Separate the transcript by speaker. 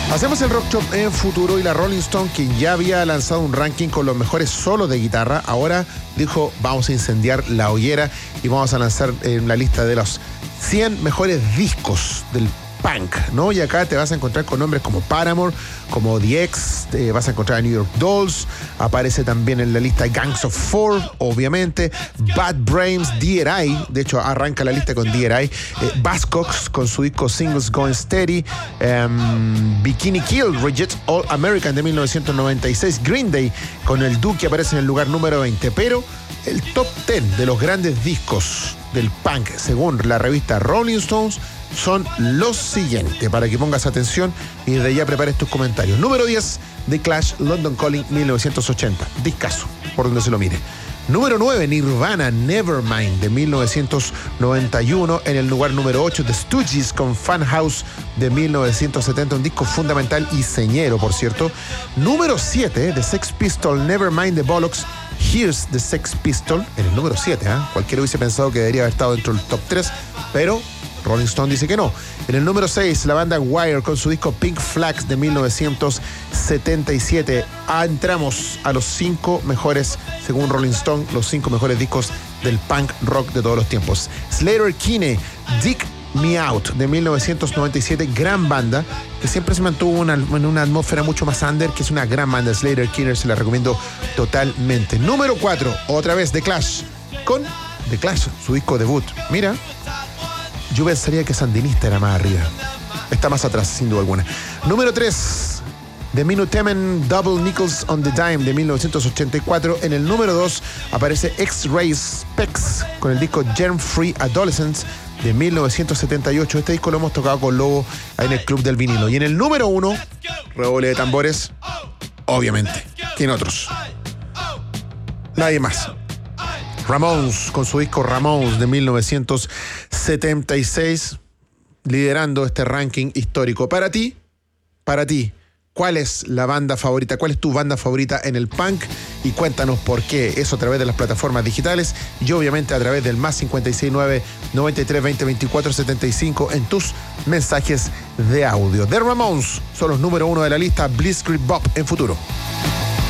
Speaker 1: Hacemos el Rock Shop en futuro y la Rolling Stone, quien ya había lanzado un ranking con los mejores solos de guitarra, ahora dijo vamos a incendiar la hoguera y vamos a lanzar la lista de los 100 mejores discos del punk, ¿no? Y acá te vas a encontrar con nombres como Paramore, como The X, vas a encontrar a New York Dolls, aparece también en la lista Gangs of Four, obviamente, Bad Brains, D.R.I., de hecho arranca la lista con D.R.I., Buzzcocks con su disco Singles Going Steady, Bikini Kill, Reject All American de 1996, Green Day con el Duke aparece en el lugar número 20, pero el top 10 de los grandes discos del punk, según la revista Rolling Stones, son los siguientes, para que pongas atención y desde ya prepares tus comentarios. Número 10, The Clash, London Calling, 1980. Discazo, por donde se lo mire. Número 9, Nirvana, Nevermind, de 1991. En el lugar número 8, The Stooges con Funhouse, de 1970. Un disco fundamental y señero, por cierto. Número 7, The Sex Pistols, Nevermind the Bollocks, Here's the Sex Pistol. En el número 7, cualquiera hubiese pensado que debería haber estado dentro del top 3, pero Rolling Stone dice que no. En el número 6, la banda Wire con su disco Pink Flags de 1977. Entramos a los 5 mejores, según Rolling Stone, los 5 mejores discos del punk rock de todos los tiempos. Sleater-Kinney, Dig Me Out de 1997, gran banda que siempre se mantuvo en una atmósfera mucho más under, que es una gran banda. Sleater-Kinney, se la recomiendo totalmente. Número 4, otra vez The Clash, con The Clash, su disco debut. Mira, yo pensaría que Sandinista era más arriba. Está más atrás, sin duda alguna. Número 3, The Minutemen, Double Nickels on the Dime de 1984. En el número 2 aparece X-Ray Specs con el disco Germ Free Adolescence de 1978. Este disco lo hemos tocado con Lobo en el Club del Vinilo. Y en el número 1, redoble de tambores, obviamente. ¿Quién otros? Nadie más. Ramones con su disco Ramones de 1976, liderando este ranking histórico. Para ti, ¿cuál es la banda favorita? ¿Cuál es tu banda favorita en el punk? Y cuéntanos por qué. Eso a través de las plataformas digitales y obviamente a través del más 569 93 20 24 75 en tus mensajes de audio. The Ramones son los número 1 de la lista. Blitzkrieg Bop en futuro.